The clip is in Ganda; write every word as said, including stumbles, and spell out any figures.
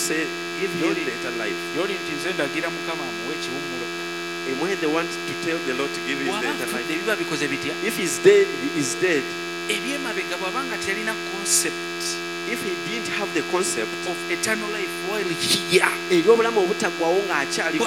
say, give him the eternal life. And when they want to tell the Lord to give him the eternal life, if he's dead, he is dead. If he didn't have the concept of eternal life while here,